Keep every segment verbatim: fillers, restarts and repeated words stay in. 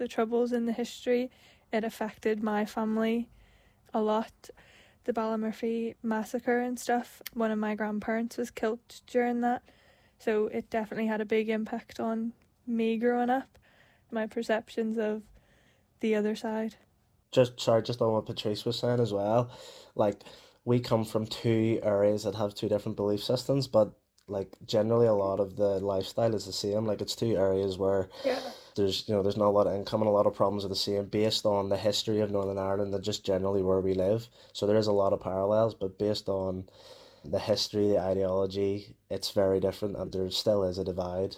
the troubles in the history, it affected my family a lot. The Ballymurphy massacre and stuff, one of my grandparents was killed during that, so it definitely had a big impact on me growing up, my perceptions of the other side. Just sorry, just on what Patrice was saying as well. Like we come from two areas that have two different belief systems, but like generally a lot of the lifestyle is the same. Like it's two areas where Yeah. there's you know there's not a lot of income and a lot of problems are the same based on the history of Northern Ireland and just generally where we live. So there is a lot of parallels, but based on the history, the ideology, it's very different and there still is a divide.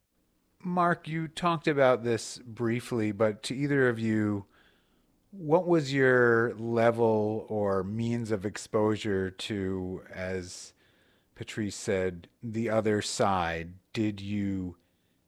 Mark, you talked about this briefly, but to either of you, what was your level or means of exposure to, as Patrice said, the other side? Did you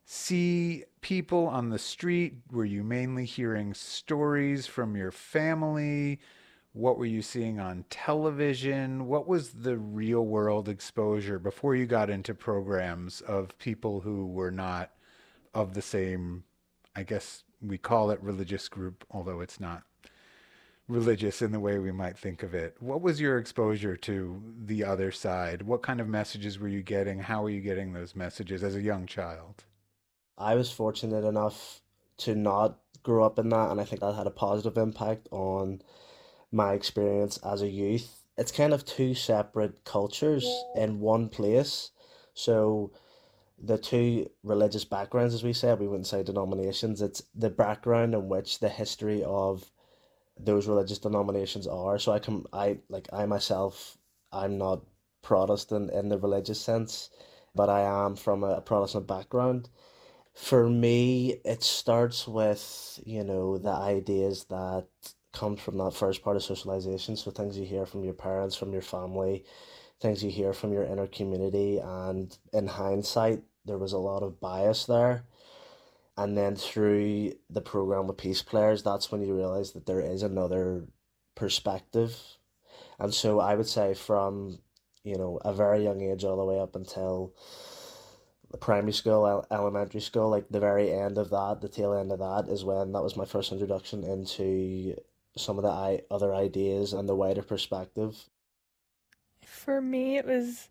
see people on the street? Were you mainly hearing stories from your family? What were you seeing on television? What was the real world exposure before you got into programs of people who were not of the same, I guess we call it religious group, although it's not religious in the way we might think of it? What was your exposure to the other side? What kind of messages were you getting? How were you getting those messages as a young child? I was fortunate enough to not grow up in that, and I think that had a positive impact on my experience as a youth. It's kind of two separate cultures in one place. So the two religious backgrounds, as we said, we wouldn't say denominations, it's the background in which the history of those religious denominations are. So I can I like I myself I'm not Protestant in the religious sense, but I am from a Protestant background. For me, it starts with, you know, the ideas that come from that first part of socialization. So things you hear from your parents, from your family, things you hear from your inner community. And in hindsight, there was a lot of bias there. And then through the program with Peace Players, that's when you realize that there is another perspective. And so I would say from, you know, a very young age all the way up until the primary school, elementary school, like the very end of that, the tail end of that is when that was my first introduction into some of the I other ideas and the wider perspective. For me, it was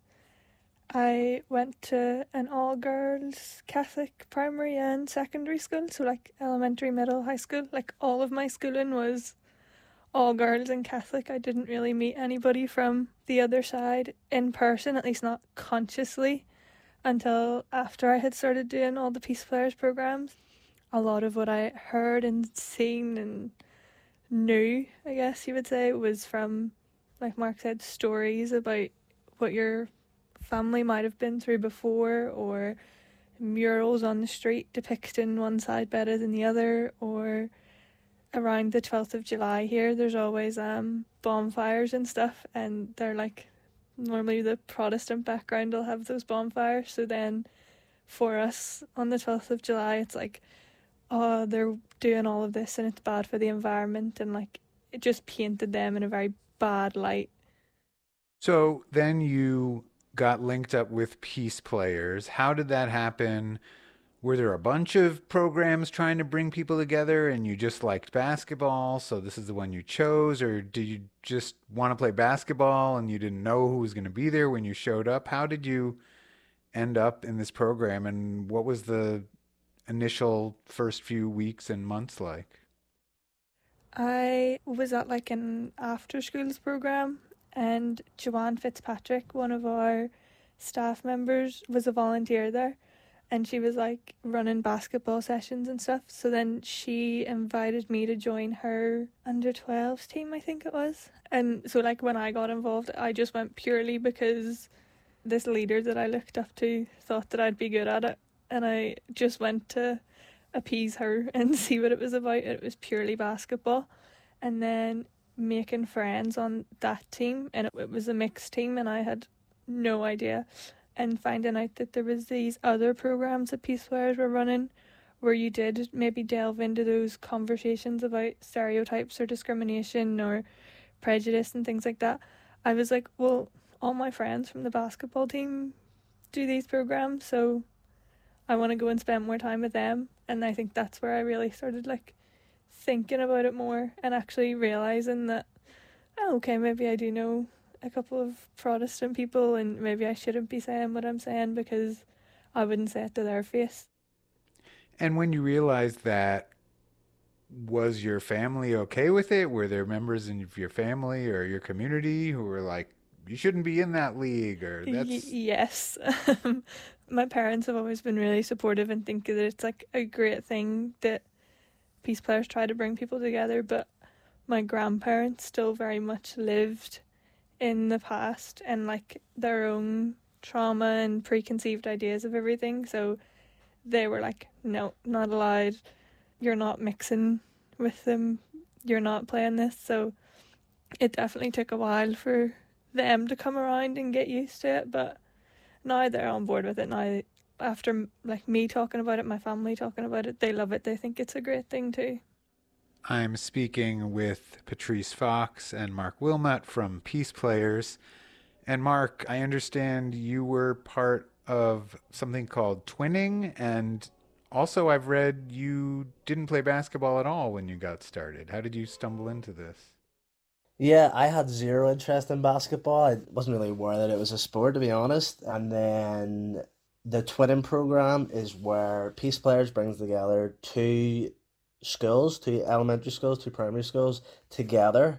I went to an all girls Catholic primary and secondary school, so like elementary, middle, high school. Like all of my schooling was all girls and Catholic. I didn't really meet anybody from the other side in person, at least not consciously, until after I had started doing all the Peace Players programs. A lot of what I heard and seen and knew, I guess you would say, was from, like Mark said, stories about what your family might have been through before, or murals on the street depicting one side better than the other, or around the twelfth of July here there's always um bonfires and stuff, and they're like, normally the Protestant background will have those bonfires, so then for us on the twelfth of July it's like, oh, they're doing all of this and it's bad for the environment, and like it just painted them in a very bad light. So then you got linked up with Peace Players. How did that happen? Were there a bunch of programs trying to bring people together and you just liked basketball, so this is the one you chose? Or did you just want to play basketball and you didn't know who was going to be there when you showed up? How did you end up in this program, and what was the initial first few weeks and months like? I was at like an after schools program, and Joanne Fitzpatrick, one of our staff members, was a volunteer there, and she was like running basketball sessions and stuff. So then she invited me to join her under twelves team, I think it was. And so like when I got involved, I just went purely because this leader that I looked up to thought that I'd be good at it, and I just went to appease her and see what it was about. It was purely basketball, and then making friends on that team, and it, it was a mixed team, and I had no idea. And finding out that there was these other programs that Peace Players were running, where you did maybe delve into those conversations about stereotypes or discrimination or prejudice and things like that. I was like, well, all my friends from the basketball team do these programs, so I want to go and spend more time with them. And I think that's where I really started like thinking about it more and actually realising that, oh, okay, maybe I do know a couple of Protestant people and maybe I shouldn't be saying what I'm saying because I wouldn't say it to their face. And when you realized that, was your family okay with it? Were there members in your family or your community who were like, you shouldn't be in that league, or Y- that's... yes. My parents have always been really supportive and think that it's like a great thing that Peace Players try to bring people together, but my grandparents still very much lived in the past and like their own trauma and preconceived ideas of everything, so they were like, no, not allowed, you're not mixing with them, you're not playing this. So it definitely took a while for them to come around and get used to it, but now they're on board with it. Now, after like me talking about it, my family talking about it, they love it. They think it's a great thing too. I'm speaking with Patrice Fox and Mark Wilmot from Peace Players. And Mark, I understand you were part of something called twinning, and also I've read you didn't play basketball at all when you got started. How did you stumble into this? Yeah, I had zero interest in basketball. I wasn't really aware that it was a sport, to be honest. And then the twinning program is where Peace Players brings together two schools, two elementary schools, two primary schools together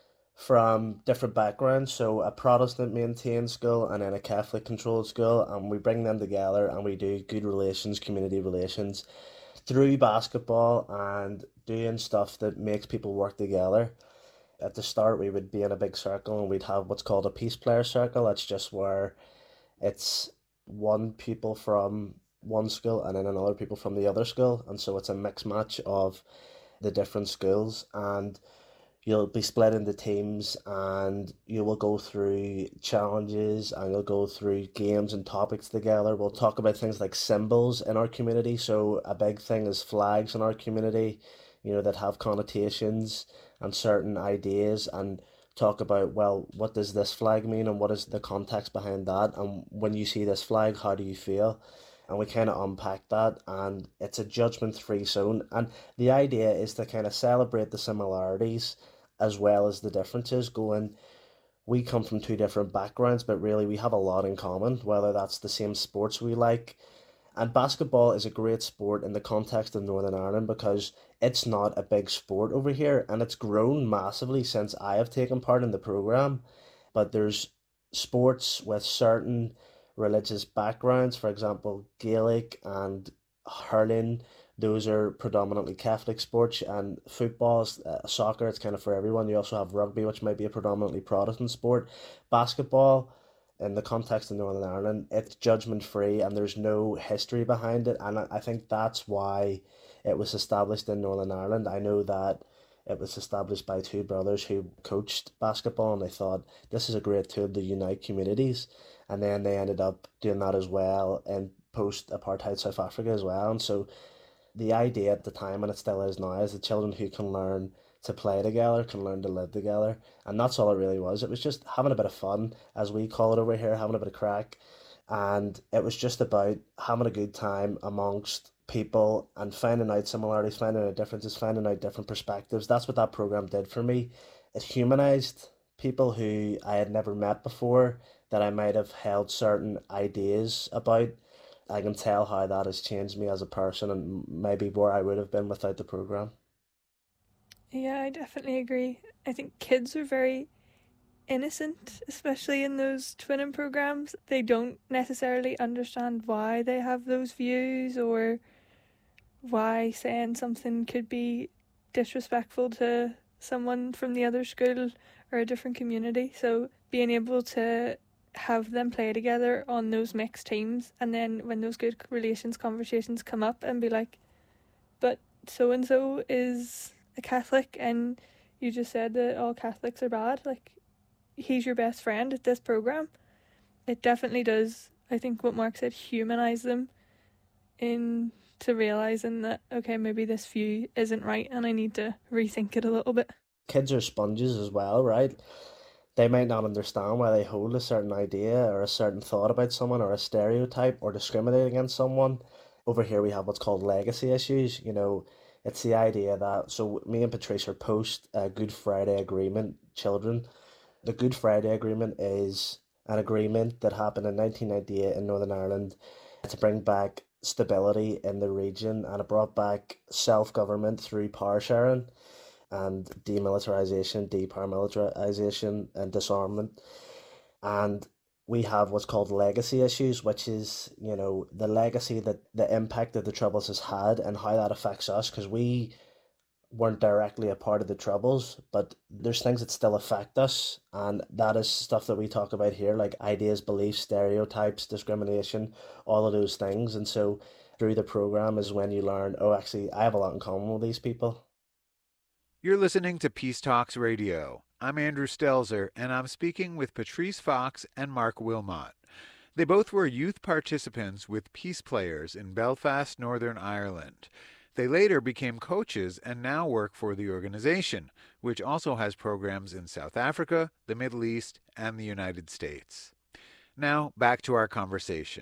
from different backgrounds. So a Protestant maintained school and then a Catholic controlled school, and we bring them together and we do good relations, community relations through basketball and doing stuff that makes people work together. At the start, we would be in a big circle and we'd have what's called a peace player circle. That's just where it's one people from one school and then another people from the other school. And so it's a mixed match of the different schools. And you'll be split into teams and you will go through challenges and you'll go through games and topics together. We'll talk about things like symbols in our community. So a big thing is flags in our community, you know, that have connotations and certain ideas, and talk about, well, what does this flag mean and what is the context behind that? And when you see this flag, how do you feel? And we kind of unpack that, and it's a judgment-free zone. And the idea is to kind of celebrate the similarities as well as the differences, going, we come from two different backgrounds, but really we have a lot in common, whether that's the same sports we like. And basketball is a great sport in the context of Northern Ireland because it's not a big sport over here and it's grown massively since I have taken part in the program. But there's sports with certain religious backgrounds, for example, Gaelic and hurling. Those are predominantly Catholic sports, and football, uh, soccer, it's kind of for everyone. You also have rugby, which might be a predominantly Protestant sport. Basketball, in the context of Northern Ireland, it's judgment free and there's no history behind it. And I, I think that's why it was established in Northern Ireland. I know that it was established by two brothers who coached basketball and they thought this is a great tool to unite communities. And then they ended up doing that as well in post apartheid South Africa as well. And so the idea at the time, and it still is now, is the children who can learn to play together can learn to live together. And that's all it really was. It was just having a bit of fun, as we call it over here, having a bit of crack. And it was just about having a good time amongst people and finding out similarities, finding out differences, finding out different perspectives. That's what that program did for me. It humanized people who I had never met before, that I might have held certain ideas about. I can tell how that has changed me as a person and maybe where I would have been without the program. Yeah, I definitely agree. I think kids are very innocent, especially in those twinning programs. They don't necessarily understand why they have those views or why saying something could be disrespectful to someone from the other school or a different community. So being able to have them play together on those mixed teams, and then when those good relations conversations come up and be like, but so and so is a Catholic and you just said that all Catholics are bad, like he's your best friend at this program. It definitely does, I think what Mark said, humanize them into realizing that, okay, maybe this view isn't right and I need to rethink it a little bit. Kids are sponges as well, right? They might not understand why they hold a certain idea or a certain thought about someone or a stereotype or discriminate against someone. over here we have what's called legacy issues. You know, it's the idea that, so me and Patricia post a Good Friday Agreement children. The Good Friday Agreement is an agreement that happened in nineteen ninety-eight in Northern Ireland to bring back stability in the region, and it brought back self-government through power sharing and demilitarization, deparamilitarization, and disarmament. And we have what's called legacy issues, which is, you know, the legacy, that the impact that the Troubles has had and how that affects us, because we weren't directly a part of the Troubles, but there's things that still affect us, and that is stuff that we talk about here, like ideas, beliefs, stereotypes, discrimination, all of those things. And so through the program is when you learn, oh, actually, I have a lot in common with these people. You're listening to Peace Talks Radio. I'm Andrew Stelzer, and I'm speaking with Patrice Fox and Mark Wilmot. They both were youth participants with Peace Players in Belfast, Northern Ireland. They later became coaches and now work for the organization, which also has programs in South Africa, the Middle East, and the United States. Now, back to our conversation.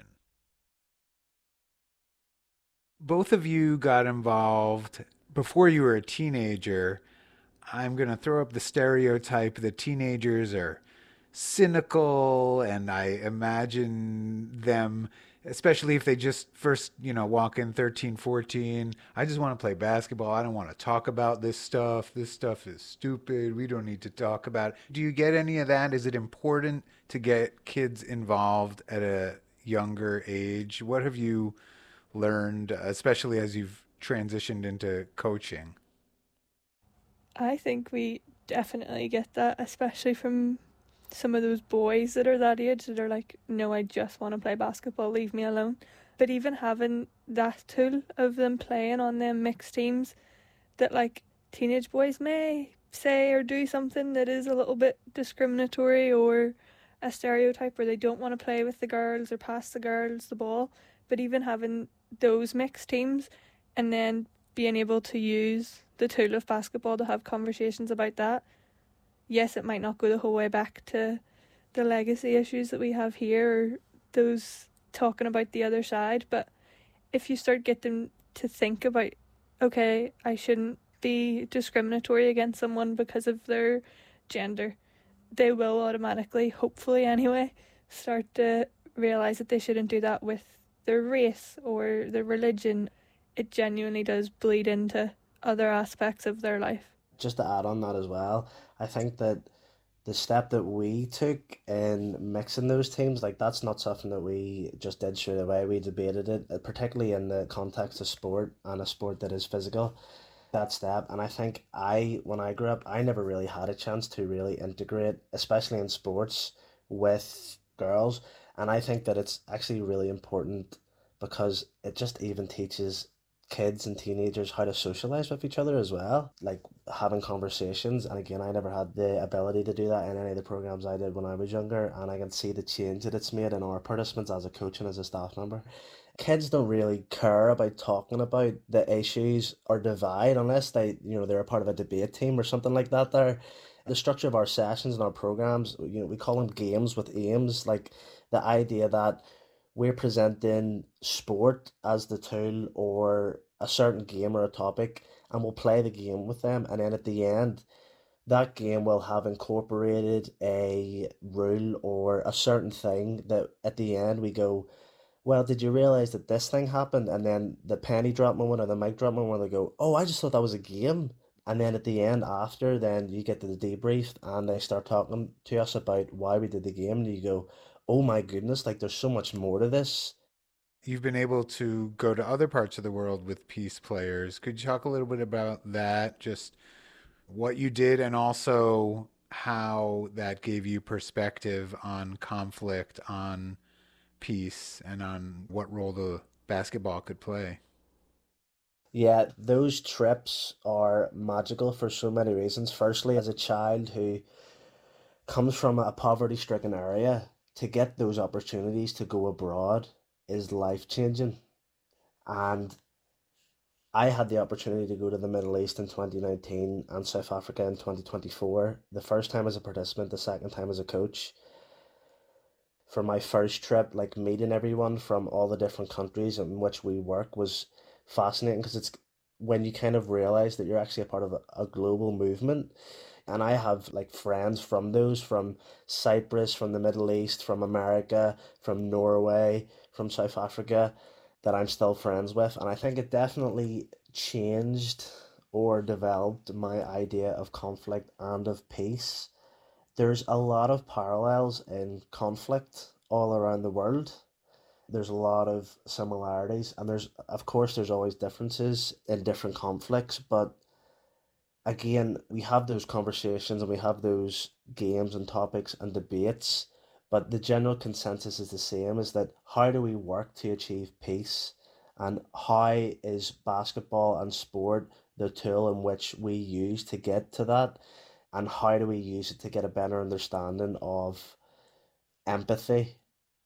Both of you got involved before you were a teenager. I'm going to throw up the stereotype that teenagers are cynical, and I imagine them, especially if they just first, you know, walk in thirteen, fourteen. I just want to play basketball. I don't want to talk about this stuff. This stuff is stupid. We don't need to talk about it. Do you get any of that? Is it important to get kids involved at a younger age? What have you learned, especially as you've transitioned into coaching? I think we definitely get that, especially from some of those boys that are that age that are like, no, I just want to play basketball, leave me alone. But even having that tool of them playing on them mixed teams, that like teenage boys may say or do something that is a little bit discriminatory or a stereotype where they don't want to play with the girls or pass the girls the ball. But even having those mixed teams and then being able to use the tool of basketball to have conversations about that. Yes, it might not go the whole way back to the legacy issues that we have here, or those talking about the other side, but if you start getting them to think about, okay, I shouldn't be discriminatory against someone because of their gender, they will automatically, hopefully anyway, start to realise that they shouldn't do that with their race or their religion. It genuinely does bleed into other aspects of their life. Just to add on that as well, I think that the step that we took in mixing those teams, like that's not something that we just did straight away. We debated it, uh, particularly in the context of sport and a sport that is physical, that step. And I think I, when I grew up, I never really had a chance to really integrate, especially in sports, with girls. And I think that it's actually really important because it just even teaches kids and teenagers how to socialize with each other as well, like having conversations. And again, I never had the ability to do that in any of the programs I did when I was younger, and I can see the change that it's made in our participants as a coach and as a staff member. Kids don't really care about talking about the issues or divide unless they, you know, they're a part of a debate team or something like that. There, the structure of our sessions and our programs, you know, we call them games with aims, like the idea that we're presenting sport as the tool or a certain game or a topic, and we'll play the game with them. And then at the end, that game will have incorporated a rule or a certain thing that at the end we go, well, did you realize that this thing happened? And then the penny drop moment or the mic drop moment where they go, oh, I just thought that was a game. And then at the end, after, then you get to the debrief and they start talking to us about why we did the game. And you go, oh my goodness, like there's so much more to this. You've been able to go to other parts of the world with Peace Players. Could you talk a little bit about that? Just what you did and also how that gave you perspective on conflict, on peace, and on what role the basketball could play. Yeah, those trips are magical for so many reasons. Firstly, as a child who comes from a poverty stricken area, to get those opportunities to go abroad is life changing. And I had the opportunity to go to the Middle East in twenty nineteen and South Africa in twenty twenty-four, the first time as a participant, the second time as a coach. for my first trip, like meeting everyone from all the different countries in which we work was fascinating because it's when you kind of realize that you're actually a part of a, a global movement. And I have like friends from those, from Cyprus, from the Middle East, from America, from Norway, from South Africa, that I'm still friends with. And I think it definitely changed or developed my idea of conflict and of peace. There's a lot of parallels in conflict all around the world. There's a lot of similarities, and there's, of course, there's always differences in different conflicts, but again, we have those conversations and we have those games and topics and debates, but the general consensus is the same, is that how do we work to achieve peace, and how is basketball and sport the tool in which we use to get to that, and how do we use it to get a better understanding of empathy.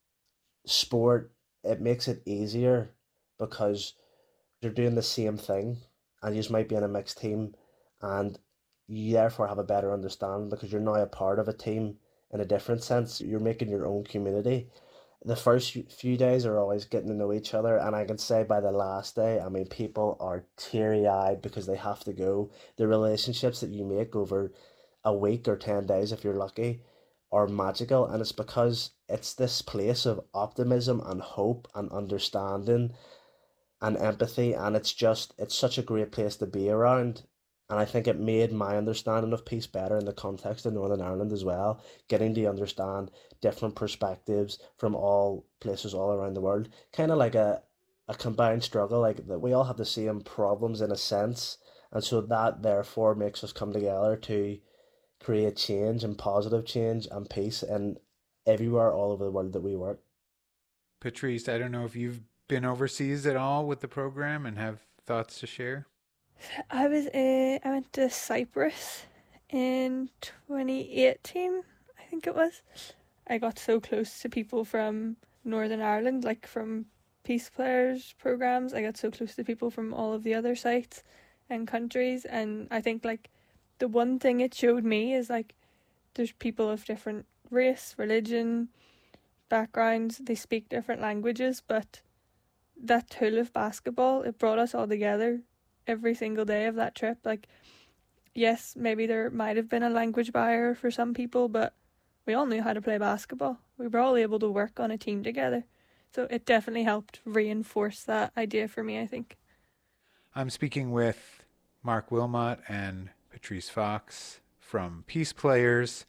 Sport, it makes it easier because you're doing the same thing, and you just might be in a mixed team, and you therefore have a better understanding because you're now a part of a team in a different sense. You're making your own community. The first few days are always getting to know each other, and I can say by the last day, I mean, people are teary eyed because they have to go. The relationships that you make over a week or ten days, if you're lucky, are magical, and it's because it's this place of optimism and hope and understanding and empathy, and it's just it's such a great place to be around. And I think it made my understanding of peace better in the context of Northern Ireland as well, getting to understand different perspectives from all places all around the world, kind of like a a combined struggle, like that we all have the same problems in a sense, and so that therefore makes us come together to create change and positive change and peace and everywhere all over the world that we work. Patrice, I don't know if you've been overseas at all with the program and have thoughts to share. I was uh, I went to Cyprus in twenty eighteen, I think it was. I got so close to people from Northern Ireland, like from Peace Players programs. I got so close to people from all of the other sites and countries, and I think like the one thing it showed me is like there's people of different race, religion, backgrounds, they speak different languages, but that tool of basketball, it brought us all together every single day of that trip. Like, yes, maybe there might have been a language barrier for some people, but we all knew how to play basketball. We were all able to work on a team together. So it definitely helped reinforce that idea for me, I think. I'm speaking with Mark Wilmot and Patrice Fox from Peace Players.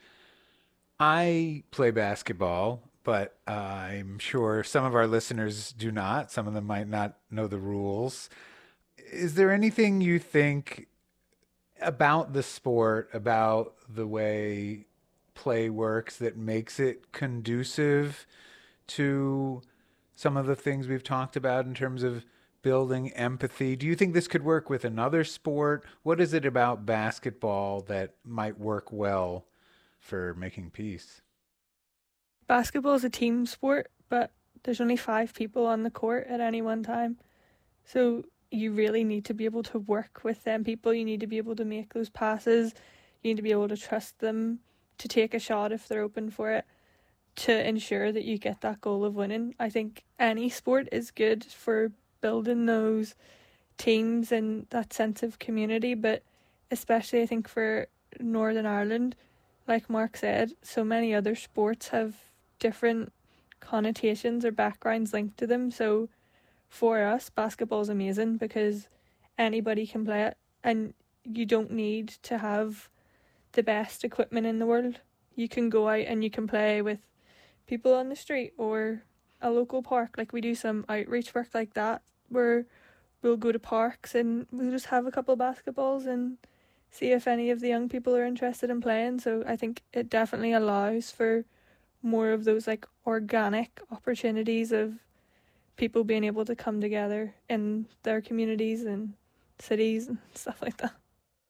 I play basketball, but uh, I'm sure some of our listeners do not. Some of them might not know the rules. Is there anything you think about the sport, about the way play works, that makes it conducive to some of the things we've talked about in terms of building empathy? Do you think this could work with another sport? What is it about basketball that might work well for making peace? Basketball is a team sport, but there's only five people on the court at any one time. So you really need to be able to work with them people. You need to be able to make those passes. You need to be able to trust them to take a shot if they're open for it, to ensure that you get that goal of winning. I think any sport is good for building those teams and that sense of community, but especially I think for Northern Ireland, like Mark said, so many other sports have different connotations or backgrounds linked to them. So for us, basketball is amazing because anybody can play it, and you don't need to have the best equipment in the world. You can go out and you can play with people on the street or a local park. Like, we do some outreach work like that where we'll go to parks and we'll just have a couple of basketballs and see if any of the young people are interested in playing. So I think it definitely allows for more of those like organic opportunities of people being able to come together in their communities and cities and stuff like that.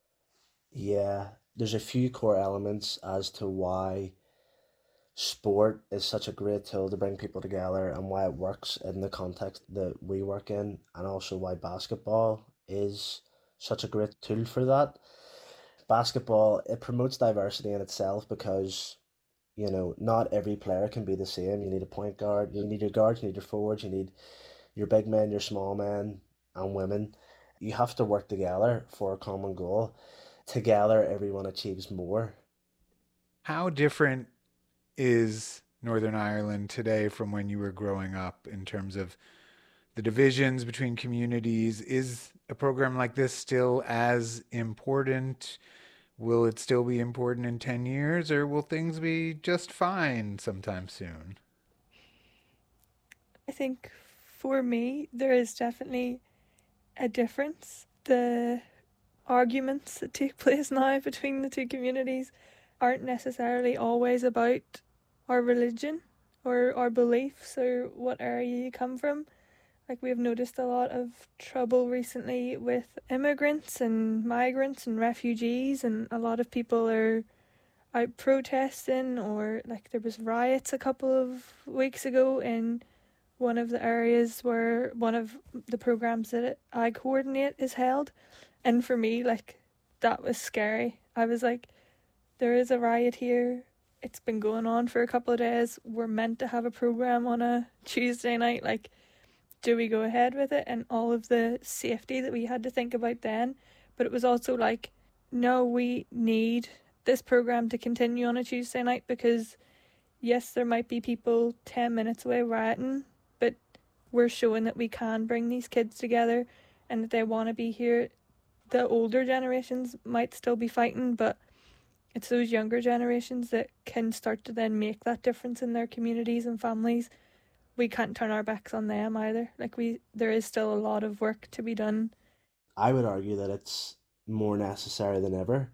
Yeah, there's a few core elements as to why sport is such a great tool to bring people together and why it works in the context that we work in, and also why basketball is such a great tool for that. Basketball, it promotes diversity in itself because You know, not every player can be the same. You need a point guard, you need your guards, you need your forwards, you need your big men, your small men, and women. You have to work together for a common goal. Together, everyone achieves more. How different is Northern Ireland today from when you were growing up in terms of the divisions between communities? Is a program like this still as important? Will it still be important in ten years, or will things be just fine sometime soon? I think for me, there is definitely a difference. The arguments that take place now between the two communities aren't necessarily always about our religion or our beliefs or what area you come from. Like, we've noticed a lot of trouble recently with immigrants and migrants and refugees, and a lot of people are out protesting, or like there was riots a couple of weeks ago in one of the areas where one of the programs that I coordinate is held. And for me, like, that was scary. I was like, there is a riot here. It's been going on for a couple of days. We're meant to have a program on a Tuesday night. Like, do we go ahead with it? And all of the safety that we had to think about then. But it was also like, no, we need this program to continue on a Tuesday night, because yes, there might be people ten minutes away rioting, but we're showing that we can bring these kids together and that they want to be here. The older generations might still be fighting, but it's those younger generations that can start to then make that difference in their communities and families. We can't turn our backs on them either. Like, we, there is still a lot of work to be done. I would argue that it's more necessary than ever.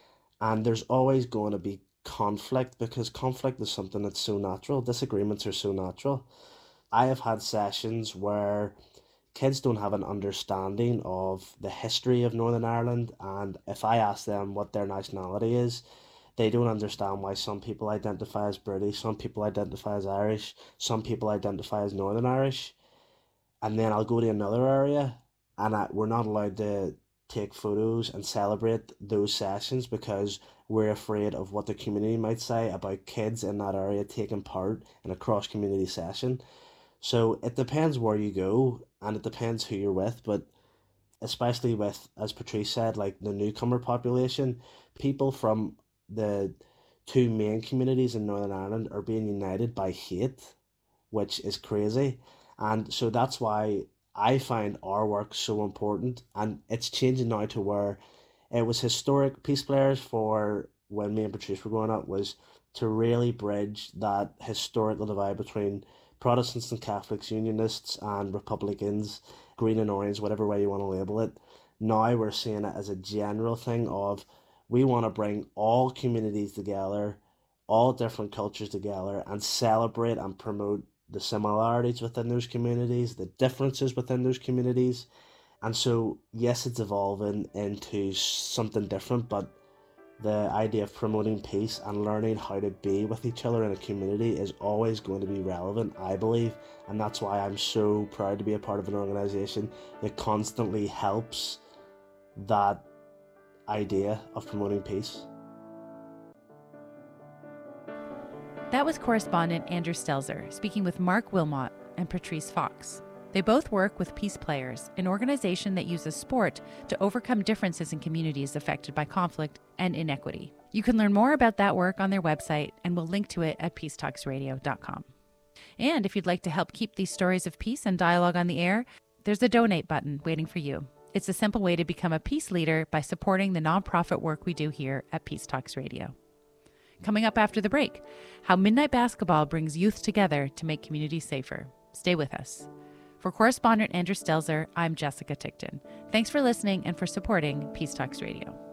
And there's always going to be conflict, because conflict is something that's so natural. Disagreements are so natural. I have had sessions where kids don't have an understanding of the history of Northern Ireland, and if I ask them what their nationality is, they don't understand why some people identify as British, some people identify as Irish, some people identify as Northern Irish. And then I'll go to another area, and I, we're not allowed to take photos and celebrate those sessions because we're afraid of what the community might say about kids in that area taking part in a cross community session. So it depends where you go, and it depends who you're with, but especially with, as Patrice said, like the newcomer population, people from the two main communities in Northern Ireland are being united by hate, which is crazy. And so that's why I find our work so important. And it's changing now to where it was historic. Peace Players, for when me and Patrice were growing up, was to really bridge that historical divide between Protestants and Catholics, Unionists and Republicans, green and orange, whatever way you want to label it. Now we're seeing it as a general thing of, we want to bring all communities together, all different cultures together, and celebrate and promote the similarities within those communities, the differences within those communities. And so, yes, it's evolving into something different, but the idea of promoting peace and learning how to be with each other in a community is always going to be relevant, I believe. And that's why I'm so proud to be a part of an organisation that constantly helps that idea of promoting peace. That was correspondent Andrew Stelzer speaking with Mark Wilmot and Patrice Fox. They both work with Peace Players, an organization that uses sport to overcome differences in communities affected by conflict and inequity. You can learn more about that work on their website, and we'll link to it at peace talks radio dot com. And if you'd like to help keep these stories of peace and dialogue on the air, there's a donate button waiting for you. It's a simple way to become a peace leader by supporting the nonprofit work we do here at Peace Talks Radio. Coming up after the break, how Midnight Basketball brings youth together to make communities safer. Stay with us. For correspondent Andrew Stelzer, I'm Jessica Tickton. Thanks for listening and for supporting Peace Talks Radio.